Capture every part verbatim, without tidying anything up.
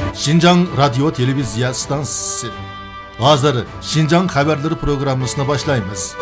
Şinjan Radyo Televizya Stansisi. Hazır Şinjan Haberleri programmasına başlayınız.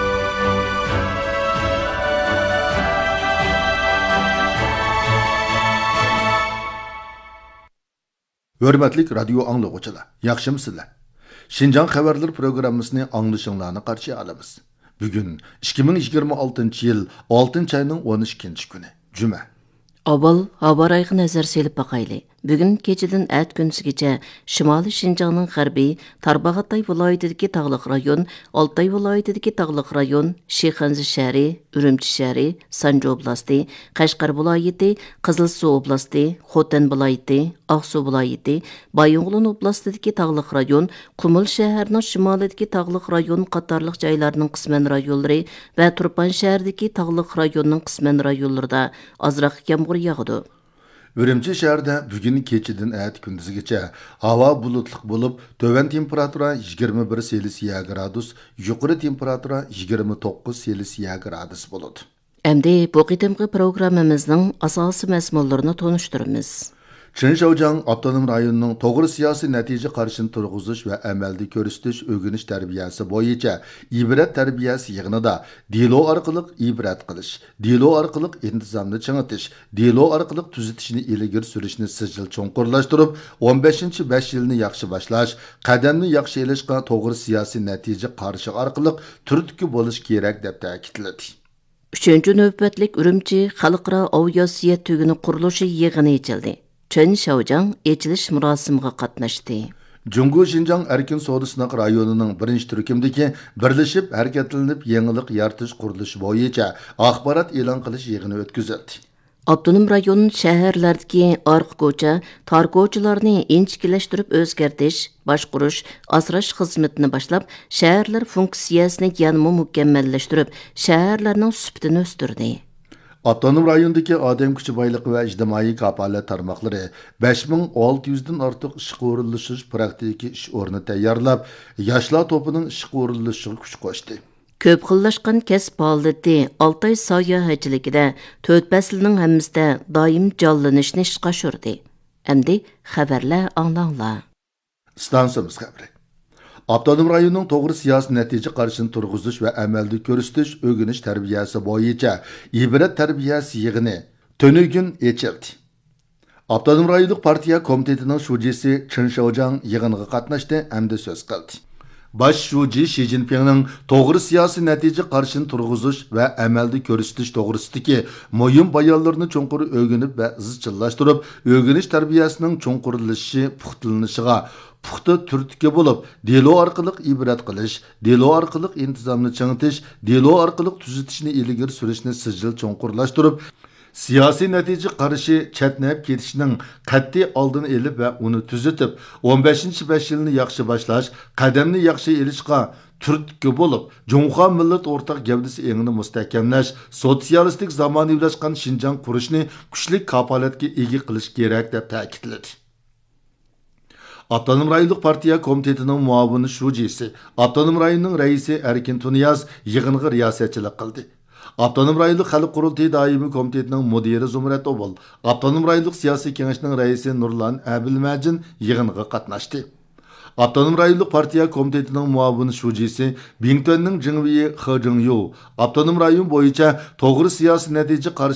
Hürmetlik radyo anlıqçılar, yaxşımsızlar. Şinjan Haberleri programmasını anlaşılığına karşı alımız. Bugün iki bin yigirma oltinchi yıl oltinchi ayning o'n ikkinchi kuni, Cuma. Avval havo rayığı nazar selip bakaylı. Bugün keçidin ət günsügece Şimali Şinjanның G'arbiy Tarbag'atay viloyatidagi tog'liq rayon, Oltay viloyatidagi tog'liq rayon, Shixanzi shahri, Urumchi shahri, Sanju oblasti, Qashqar viloyati, Qizilsuv oblasti, Xotan viloyati, Aqsu viloyati, Bayonqulon oblastidagi tog'liq rayon, Qumul shahrining shimolidagi tog'liq rayon qatorliq joylarning qisman rayonlari va Turpan shahridagi tog'liq rayonning qisman rayonlarida ozroq yomg'ir yog'di. Urumchi shahrida bugun kechidan at kunduzgacha havo bulutliq bo'lib, to'van temperatura yigirma bir Selsiya gradus, yuqori temperatura yigirma to'qqiz Selsiya gradus bo'ladi. Endi bu qitimqi programmamizning asosiy mazmunlarini tonishtiramiz. Çinşaojiang Avtonom rayonining to'g'ri siyosiy natija qarshini turg'izish va amalda ko'rsatish o'rganish tarbiyasi bo'yicha ibrat tarbiyasi yig'inida dilo orqali ibrat qilish, dilo orqali intizomni chingitish, dilo orqali tuzatishni ilgari surishni sijil cho'nqurlashtirib, o'n beshinchi besh yilni yaxshi boshlash, qadamni yaxshi ilishga to'g'ri siyosiy natija qarshi orqali turtki bo'lish kerak deb ta'kidladi. uchinchi navbatlik Urumchi xalqaro aviatsiya tuguni qurilishi yig'ini ochildi. Chen Xiaojiang echilish murosimiga qatnashdi. Jungu Xinjiang erkin savdo sinoq rayonining birinchi turkumdagi birlashib harakatlanib yangilik yaratish qurilishi bo'yicha axborot e'lon qilish yig'ini o'tkazildi. Avtonom rayon shaharlardagi orqa ko'cha, tor ko'chalarni inchikilashtirib o'zgartirish, boshqarish, asrash xizmatini boshlab, shaharlar funksiyasini yanada mukammallashtirib, shaharlarning sifatini o'stirdi. Avtonom rayondagi odam kuchi boyligi va ijtimoiy kafolat tarmoqlari besh ming olti yuz dan ortiq ish o'rinlashish praktiki ish o'rni tayyorlab, yoshlar to'pining ish o'rinlashishiga kuch qo'shdi. Ko'p xillashgan kasb holati Oltay sayohatchiligida to'rt faslning hammasida doim jonlanishni ishga oshirdi. Endi xabarlar anglanglar. Stansiyamiz xabari. Avtonom rayonning to'g'ri siyosiy natija qarshini turg'izish va amalda ko'rsatish o'rganish tarbiyasi bo'yicha ibrat tarbiyasi yig'ini to'nigin echildi. Avtonom rayonlik partiya komitetining shujisi Chen Xiaojiang yig'inga qatnashdi hamda so'z qildi. Baş shuji Xi Jinpingning to'g'ri siyosiy natija qarshini turg'izish va amalda ko'rsatish to'g'risidagi muhim bayonlarni cho'nqur o'rganib va izchillashtirib, o'rganish tarbiyasining cho'nqurlashishi, puxtalanishiga puxta turtki bo'lib, delo orqali ibrat qilish, delo orqali intizomni chingitish, delo orqali tuzatishni ilgari surishni sijil cho'nqurlashtirib, siyosiy natija qarshi chatnab ketishning qat'iy oldini olib va uni tuzatib, o'n beshinchi besh yilni yaxshi boshlash, qadamni yaxshi ilishga turtki bo'lib, Jumhur millat o'rtaq gavdasi engini mustahkamlash, sotsialistik zamonaviylashgan Xinjiang qurishni kuchli kafolatga ega qilish kerak deb ta'kidladi. Avtonom rayonlik partiya komitetining muavini shujisi, Avtonom rayonning raisi Erkin Tuniyaz yig'inga riyosatchilik qildi. Avtonom rayonlik xalq qurultiyi doimiy komitetining mudiri Zumrat Obul, Avtonom rayonlik siyosiy kengashining raisi Nurlan Abilmajin yig'inga qatnashdi. Avtonom rayonlik partiya komitetining muavini shujisi Bingtuanning Jingviyi He Jingyu, Avtonom rayon bo'yicha to'g'ri siyosiy natija